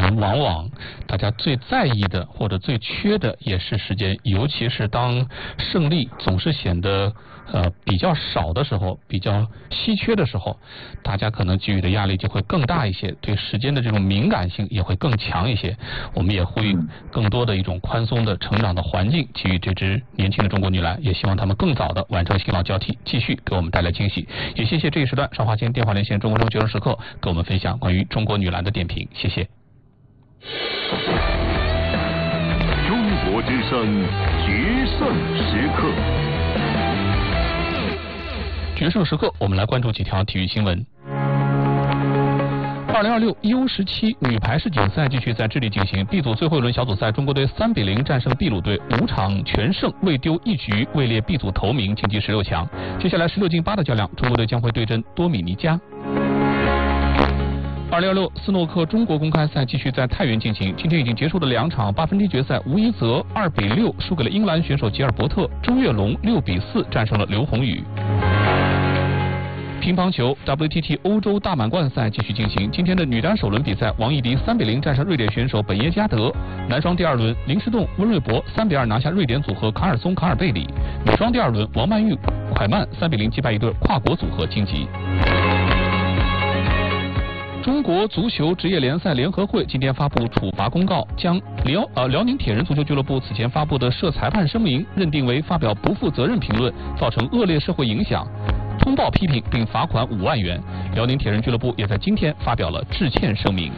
但往往大家最在意的或者最缺的也是时间，尤其是当胜利总是显得比较少的时候，比较稀缺的时候，大家可能给予的压力就会更大一些，对时间的这种敏感性也会更强一些。我们也呼吁更多的一种宽松的成长的环境给予这支年轻的中国女篮，也希望他们更早的完成新老交替，继续给我们带来惊喜。也谢谢这一时段邵华清电话连线中国决胜时刻，给我们分享关于中国女篮的点评，谢谢。 中国之声决胜时刻。 决胜时刻，我们来关注几条体育新闻。2026 U17 女排世锦赛继续在智利进行 ，B 组最后一轮小组赛，中国队3比0战胜秘鲁队，5场全胜，未丢一局，位列 B 组头名，晋级16强。接下来16进8的较量，中国队将会对阵多米尼加。2026斯诺克中国公开赛继续在太原进行，今天已经结束的2场8分之一决赛，吴一泽2比6输给了英格兰选手吉尔伯特，周跃龙6比4战胜了刘宏宇。乒乓球 WTT 欧洲大满贯赛继续进行，今天的女单首轮比赛，王艺迪3比0战胜瑞典选手本耶加德；男双第二轮，林诗栋、温瑞博3比2拿下瑞典组合卡尔松卡尔贝里；女双第二轮，王曼玉、蒯曼3比0击败一对跨国组合晋级。中国足球职业联赛联合会今天发布处罚公告，将辽宁铁人足球俱乐部此前发布的涉裁判声明认定为发表不负责任评论，造成恶劣社会影响，通报批评并罚款5万元。辽宁铁人俱乐部也在今天发表了致歉声明。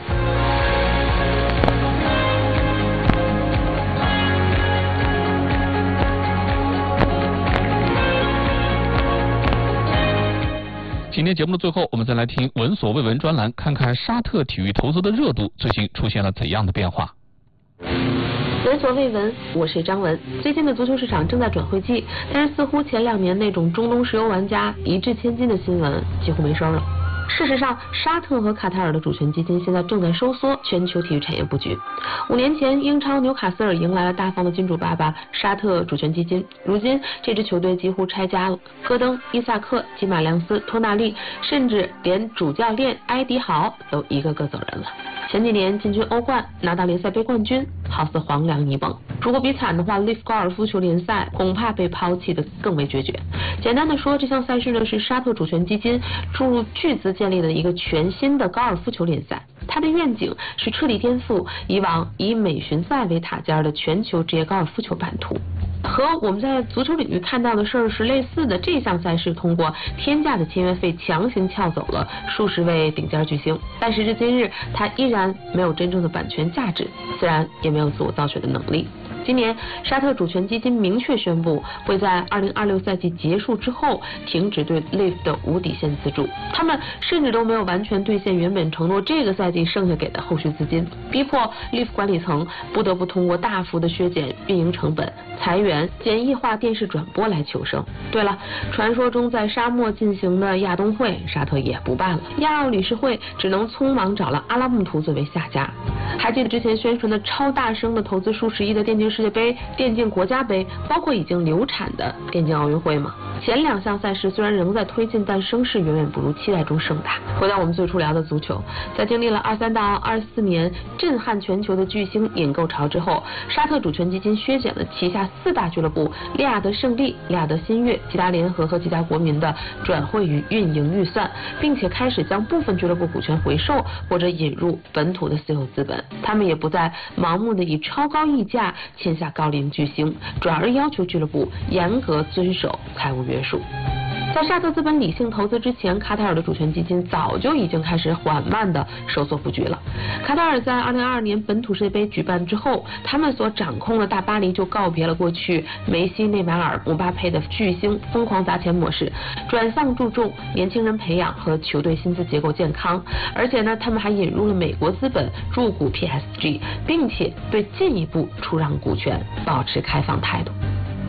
今天节目的最后，我们再来听闻所未闻专栏，看看沙特体育投资的热度最近出现了怎样的变化。 闻所未闻，我是张文。最近的足球市场正在转会季，但是似乎前2年那种中东石油玩家一掷千金的新闻几乎没声了。事实上，沙特和卡塔尔的主权基金现在正在收缩全球体育产业布局。5年前，英超纽卡斯尔迎来了大方的金主爸爸沙特主权基金，如今这支球队几乎拆家了，戈登、伊萨克、吉马良斯、托纳利，甚至连主教练埃迪豪都一个个走人了。前几年进军欧冠，拿到联赛杯冠军，好似黄粱一梦。如果比惨的话，Leaf 高尔夫球联赛恐怕被抛弃的更为决绝。简单的说，这项赛事呢是沙特主权基金注入巨资建立的一个全新的高尔夫球联赛。它的愿景是彻底颠覆以往以美巡赛为塔尖的全球职业高尔夫球版图。和我们在足球领域看到的事儿是类似的，这项赛事通过天价的签约费强行撬走了数十位顶尖巨星，但时至今日，它依然没有真正的版权价值，自然也没有自我造血的能力。今年，沙特主权基金明确宣布会在2026赛季结束之后停止对 Leaf 的无底线资助，他们甚至都没有完全兑现原本承诺这个赛季剩下给的后续资金，逼迫 Leaf 管理层不得不通过大幅的削减运营成本、裁员、简易化电视转播来求生。对了，传说中在沙漠进行的亚冬会，沙特也不办了，亚奥理事会只能匆忙找了阿拉木图作为下家。还记得之前宣传的超大声的投资数十亿的电竞世界杯、电竞国家杯，包括已经流产的电竞奥运会吗？前2项赛事虽然仍在推进，但声势远远不如期待中盛大。回到我们最初聊的足球，在经历了23到24年震撼全球的巨星引购潮之后，沙特主权基金削减了旗下4大俱乐部利雅得胜利、利雅得新月、吉达联合和吉达国民的转会与运营预算，并且开始将部分俱乐部股权回售或者引入本土的私有资本。他们也不再盲目的以超高溢价签下高龄巨星，转而要求俱乐部严格遵守财务约束。在沙特资本理性投资之前，卡塔尔的主权基金早就已经开始缓慢的收缩布局了。卡塔尔在2022年本土世界杯举办之后，他们所掌控的大巴黎就告别了过去梅西、内马尔、姆巴佩的巨星疯狂砸钱模式，转向注重年轻人培养和球队薪资结构健康。而且呢，他们还引入了美国资本入股 PSG， 并且对进一步出让股权保持开放态度。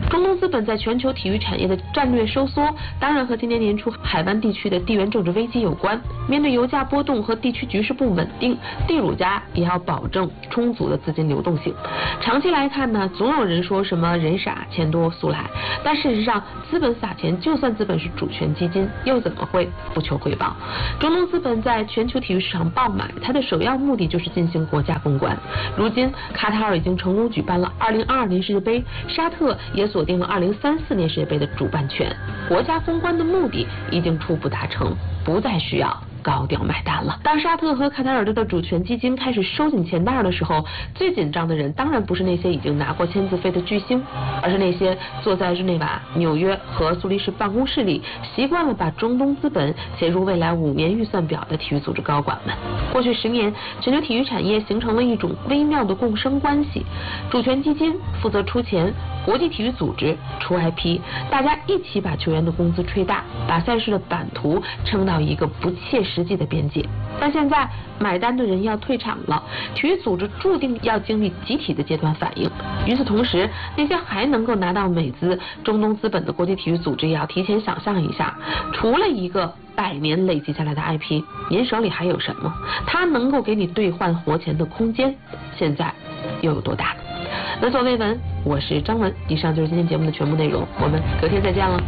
中东资本在全球体育产业的战略收缩，当然和今年年初海湾地区的地缘政治危机有关。面对油价波动和地区局势不稳定，地主家也要保证充足的资金流动性。长期来看呢，总有人说什么人傻钱多速来，但事实上，资本撒钱，就算资本是主权基金，又怎么会不求回报？中东资本在全球体育市场爆买，它的首要目的就是进行国家公关。如今，卡塔尔已经成功举办了2022年世界杯，沙特也锁定了2034年世界杯的主办权，国家公关的目的已经初步达成，不再需要高调买单了。当沙特和卡塔尔的主权基金开始收紧钱袋的时候，最紧张的人当然不是那些已经拿过签字费的巨星，而是那些坐在日内瓦、纽约和苏黎世办公室里，习惯了把中东资本写入未来5年预算表的体育组织高管们。过去10年，全球体育产业形成了一种微妙的共生关系，主权基金负责出钱，国际体育组织出 IP， 大家一起把球员的工资吹大，把赛事的版图撑到一个不切实际的边界。但现在买单的人要退场了，体育组织注定要经历集体的阶段反应。与此同时，那些还能够拿到美资中东资本的国际体育组织也要提前想象一下，除了一个100年累积下来的 IP， 您手里还有什么？它能够给你兑换活钱的空间，现在又有多大？闻所未闻，我是张文。以上就是今天节目的全部内容，我们隔天再见了。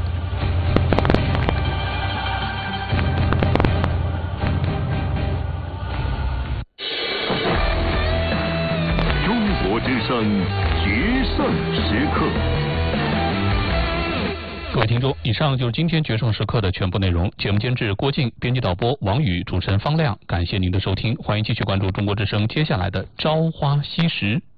中国之声决胜时刻。 各位听众，以上就是今天决胜时刻的全部内容。节目监制郭靖，编辑导播王宇，主持人方亮。感谢您的收听，欢迎继续关注中国之声接下来的朝花夕拾。